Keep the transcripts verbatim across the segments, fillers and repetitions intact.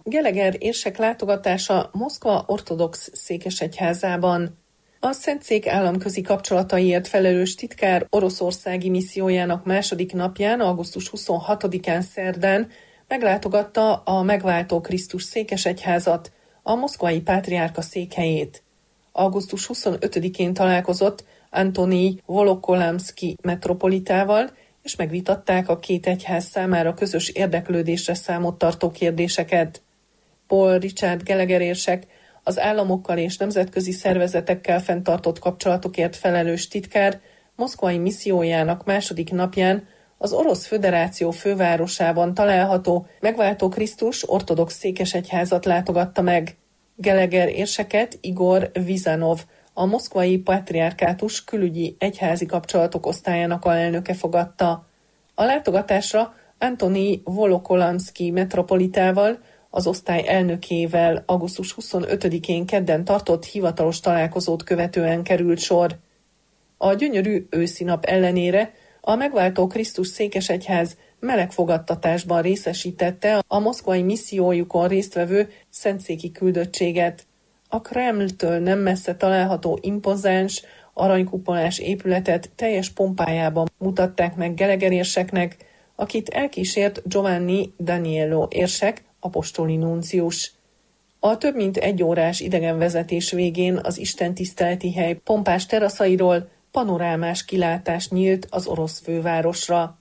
Geleger érsek látogatása Moszkva ortodox székesegyházában. A Szentszék államközi kapcsolataiért felelős titkár oroszországi missziójának második napján, augusztus huszonhatodikán szerdán meglátogatta a Megváltó Krisztus székesegyházat, a moszkvai pátriárka székhelyét. augusztus huszonötödikén találkozott Antonij Volokolamszki metropolitával, és megvitatták a két egyház számára közös érdeklődésre számot tartó kérdéseket. Paul Richard Geleger érsek, az államokkal és nemzetközi szervezetekkel fenntartott kapcsolatokért felelős titkár moszkvai missziójának második napján az Orosz Föderáció fővárosában található Megváltó Krisztus ortodox székesegyházat látogatta meg. Geleger érseket Igor Vizanov, a moszkvai patriárkátus külügyi egyházi kapcsolatok osztályának alelnöke fogadta. A látogatásra Antonij Volokolamszki metropolitával, az osztály elnökével augusztus huszonötödikén kedden tartott hivatalos találkozót követően került sor. A gyönyörű őszi nap ellenére a Megváltó Krisztus székesegyház meleg fogadtatásban részesítette a moszkvai missziójukon résztvevő szentszéki küldöttséget. A Kremltől nem messze található impozáns, aranykupolás épületet teljes pompájában mutatták meg Geleger érseknek, akit elkísért Giovanni Daniello érsek, apostoli nuncius. A több mint egy órás idegenvezetés végén az istentiszteleti hely pompás teraszairól panorámás kilátás nyílt az orosz fővárosra.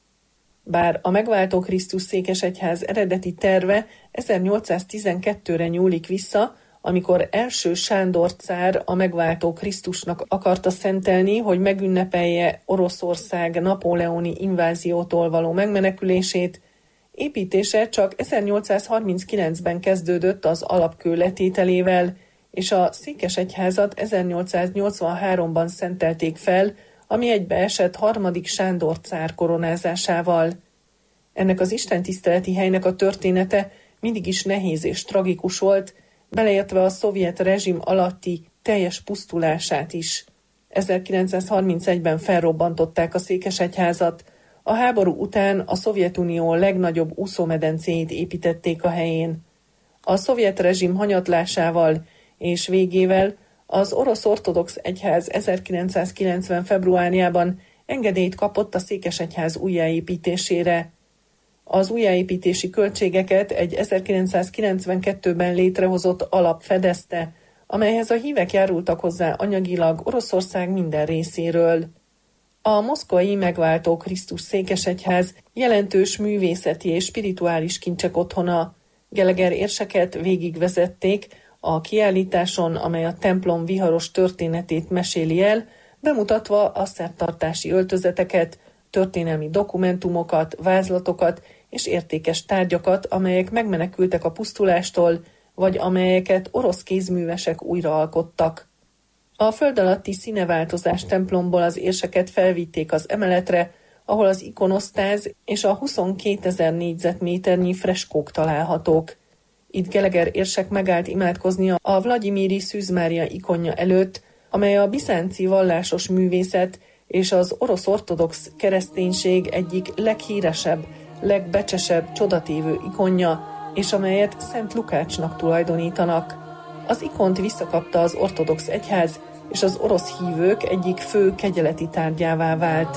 Bár a Megváltó Krisztus székesegyház eredeti terve ezernyolcszáztizenkettőre nyúlik vissza, amikor első Sándor cár a Megváltó Krisztusnak akarta szentelni, hogy megünnepelje Oroszország napóleoni inváziótól való megmenekülését, építése csak ezernyolcszázharminckilencben kezdődött az alapkő letételével, és a székesegyházat ezernyolcszáznyolcvanháromban szentelték fel, ami egybeesett harmadik Sándor cár koronázásával. Ennek az istentiszteleti helynek a története mindig is nehéz és tragikus volt, beleértve a szovjet rezsim alatti teljes pusztulását is. ezerkilencszázharmincegyben felrobbantották a székesegyházat, a háború után a Szovjetunió legnagyobb úszómedencéjét építették a helyén. A szovjet rezsim hanyatlásával és végével az orosz ortodox egyház ezerkilencszázkilencven. februárjában engedélyt kapott a székesegyház újjáépítésére. Az újjáépítési költségeket egy ezerkilencszázkilencvenkettőben létrehozott alap fedezte, amelyhez a hívek járultak hozzá anyagilag Oroszország minden részéről. A moszkvai Megváltó Krisztus székesegyház jelentős művészeti és spirituális kincsek otthona. Geleger érseket végigvezették a kiállításon, amely a templom viharos történetét meséli el, bemutatva a szertartási öltözeteket, történelmi dokumentumokat, vázlatokat és értékes tárgyakat, amelyek megmenekültek a pusztulástól, vagy amelyeket orosz kézművesek újraalkottak. A föld alatti színeváltozás templomból az érseket felvitték az emeletre, ahol az ikonosztáz és a huszonkétezer négyzetméternyi freskók találhatók. Itt Geleger érsek megállt imádkozni a Vlagyimiri Szűz Mária ikonja előtt, amely a bizánci vallásos művészet és az orosz ortodox kereszténység egyik leghíresebb, legbecsesebb, csodatévő ikonja, és amelyet Szent Lukácsnak tulajdonítanak. Az ikont visszakapta az ortodox egyház, és az orosz hívők egyik fő kegyeleti tárgyává vált.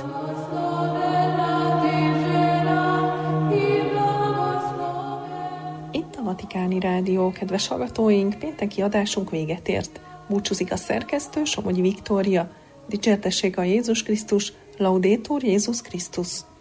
Itt a Vatikáni Rádió, kedves hallgatóink, pénteki adásunk véget ért. Búcsúzik a szerkesztő, Somogyi Viktória. Dicsértessék a Jézus Krisztus, Laudetur Jézus Krisztus.